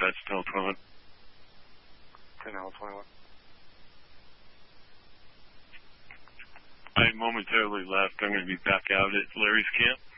that's telephone. 10L21. I momentarily left. I'm going to be back out at Larry's camp.